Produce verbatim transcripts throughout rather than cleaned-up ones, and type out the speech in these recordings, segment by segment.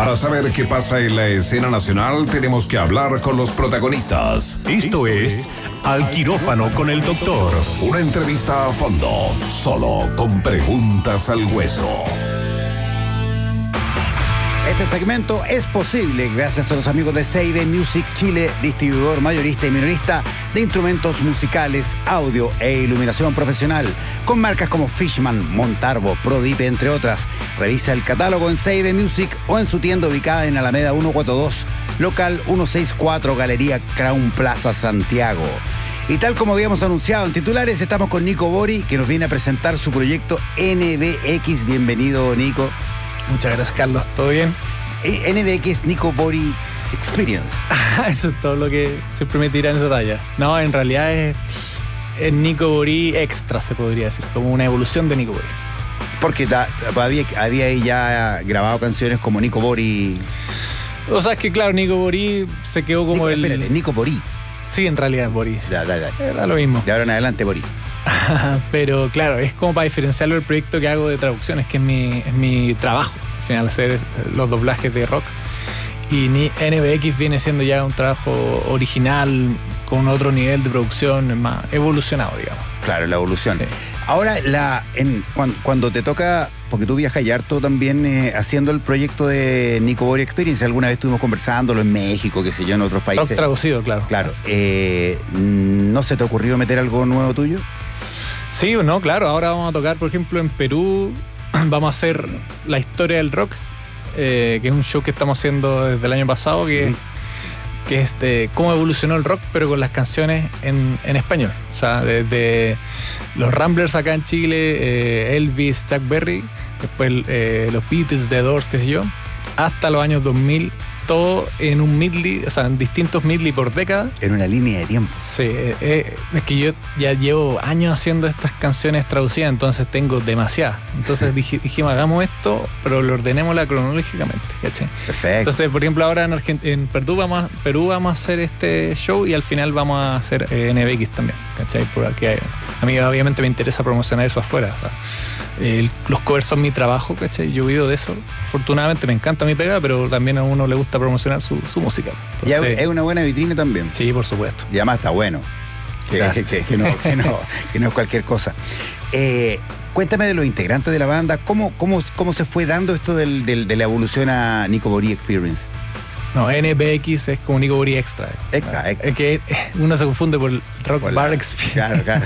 Para saber qué pasa en la escena nacional, tenemos que hablar con los protagonistas. Esto es Al Quirófano con el Doctor. Una entrevista a fondo, solo con preguntas al hueso. Este segmento es posible gracias a los amigos de Seibe Music Chile, distribuidor mayorista y minorista de instrumentos musicales, audio e iluminación profesional, con marcas como Fishman, Montarbo, Prodip, entre otras. Revisa el catálogo en Seibe Music o en su tienda ubicada en Alameda ciento cuarenta y dos, local ciento sesenta y cuatro, Galería Crown Plaza, Santiago. Y tal como habíamos anunciado en titulares, estamos con Nico Bori, que nos viene a presentar su proyecto N B X. Bienvenido, Nico. Muchas gracias, Carlos. ¿Todo bien? N B X, Nico Bori Experience. Eso es todo lo que siempre me tiran esa talla. No, en realidad es, es Nico Bori Extra, se podría decir, como una evolución de Nico Bori. Porque ta, había, había ya grabado canciones como Nico Bori. O sea, es que claro, Nico Bori se quedó como Nico, el... Espérate, Nico Bori. Sí, en realidad es Bori. Da, da, da. Era lo mismo. De ahora en adelante, Bori. Pero claro, es como para diferenciarlo del proyecto que hago de traducciones, que es mi, es mi trabajo, al final, hacer los doblajes de rock. Y N B X viene siendo ya un trabajo original, con otro nivel de producción más evolucionado, digamos. Claro, la evolución. Sí. Ahora, la, en, cuando, cuando te toca, porque tú viajas ya harto también eh, haciendo el proyecto de Nico Bori Experience, alguna vez estuvimos conversándolo en México, qué sé yo, en otros países. Rock traducido, claro. Claro. Eh, ¿No se te ocurrió meter algo nuevo tuyo? Sí, no, claro. Ahora vamos a tocar, por ejemplo, en Perú. Vamos a hacer la historia del rock, eh, que es un show que estamos haciendo desde el año pasado, que, mm. que es de cómo evolucionó el rock, pero con las canciones en, en español. O sea, desde los Ramblers acá en Chile, eh, Elvis, Chuck Berry, después eh, los Beatles, The Doors, qué sé yo, hasta los años dos mil, todo en un medley, o sea, en distintos medley por década. En una línea de tiempo. Sí, eh, es que yo ya llevo años haciendo estas canciones traducidas, entonces tengo demasiadas. Entonces dij, dijimos, hagamos esto, pero lo ordenémosla cronológicamente, ¿cachai? Perfecto. Entonces, por ejemplo, ahora en, Argent en Perú, vamos a, Perú vamos a hacer este show y al final vamos a hacer eh, N B X también, ¿cachai? Porque a mí obviamente me interesa promocionar eso afuera, o sea, eh, los covers son mi trabajo, ¿cachai? Yo vivo de eso. Afortunadamente me encanta mi pega, pero también a uno le gusta promocionar su, su música. Entonces, y es una buena vitrina también. Sí, por supuesto. Y además está bueno. Que, que, que, que, no, que, no, que no es cualquier cosa. Eh, cuéntame de los integrantes de la banda. ¿Cómo, cómo, cómo se fue dando esto del, del, de la evolución a Nico Bori Experience? No, N B X es como Nico Bori Extra. Extra, extra. Es que uno se confunde por Rock por Bar la, Experience. Claro, claro.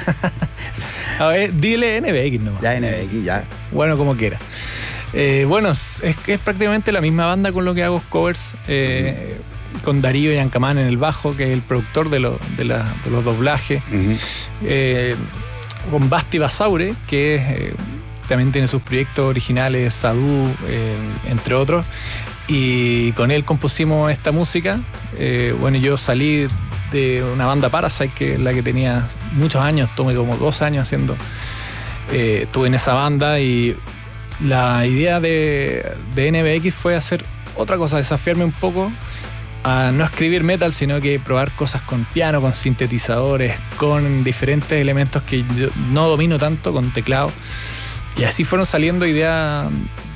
A ver, dile N B X nomás. Ya N B X, ya. Bueno, como quiera. Eh, bueno, es, es prácticamente la misma banda con lo que hago covers, eh, uh-huh. con Darío Yancamán en el bajo, que es el productor de, lo, de, la, de los doblajes, uh-huh. eh, con Basti Basaure, que eh, también tiene sus proyectos originales, Sadhu, eh, entre otros, y con él compusimos esta música. Eh, bueno, yo salí de una banda Parasite, que es la que tenía muchos años, tomé como dos años haciendo, eh, estuve en esa banda y la idea de, de N B X fue hacer otra cosa, desafiarme un poco a no escribir metal, sino que probar cosas con piano, con sintetizadores, con diferentes elementos que yo no domino tanto, con teclado. Y así fueron saliendo ideas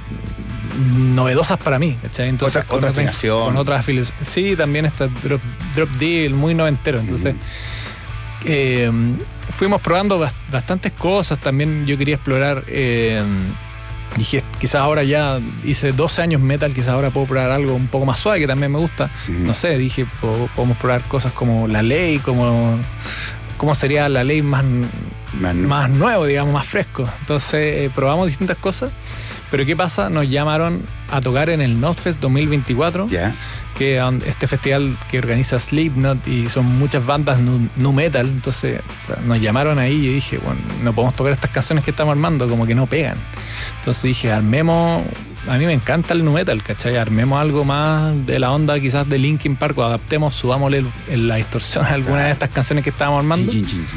novedosas para mí, ¿cachai? Entonces, otra, otra otra afinación. Con otras filosofías. Sí, también está Drop, Drop Deal, muy noventero. Entonces, mm. eh, fuimos probando bastantes cosas. También yo quería explorar... Eh, Dije, quizás ahora ya hice doce años metal, quizás ahora puedo probar algo un poco más suave, que también me gusta. Uh-huh. No sé, dije, podemos probar cosas como La Ley, como cómo sería La Ley más, más, más nuevo, digamos, más fresco. Entonces eh, probamos distintas cosas. Pero ¿qué pasa? Nos llamaron a tocar en el Notfest dos mil veinticuatro, yeah. que es este festival que organiza Slipknot y son muchas bandas nu, nu metal. Entonces nos llamaron ahí y yo dije, bueno, no podemos tocar estas canciones que estamos armando, como que no pegan. Entonces dije, armemos, a mí me encanta el nu metal, ¿cachai? Armemos algo más de la onda quizás de Linkin Park, o adaptemos, subámosle la distorsión a alguna ah. de estas canciones que estábamos armando.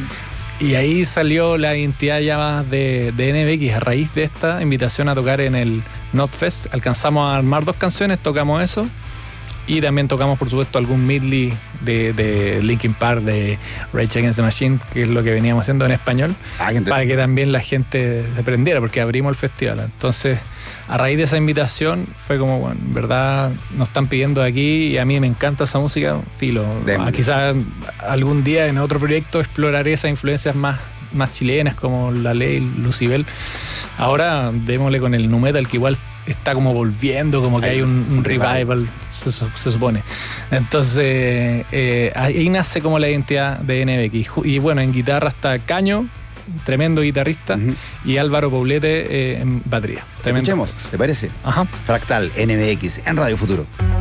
Y ahí salió la identidad ya más de, de N B X a raíz de esta invitación a tocar en el Notfest. Alcanzamos a armar dos canciones, tocamos eso. Y también tocamos, por supuesto, algún medley de, de Linkin Park, de Rage Against the Machine, que es lo que veníamos haciendo en español, Ah, que ent- para que también la gente se prendiera, porque abrimos el festival. Entonces, a raíz de esa invitación, fue como, bueno, en verdad nos están pidiendo de aquí y a mí me encanta esa música, filo. Démosle. Ah, quizás algún día en otro proyecto exploraré esas influencias más, más chilenas, como La Ley, Lucibel. Ahora démosle con el nu metal, que igual está como volviendo, como que Hay hay un, un un revival. revival, se, su- se supone. Entonces, eh, ahí nace como la identidad de N B X. Ju- Y bueno, en guitarra está Caño, tremendo guitarrista, Ujú. y Álvaro Poblete eh, en batería. Tremendo. Escuchemos, ¿te parece? Ajá. Fractal N B X en Radio Futuro.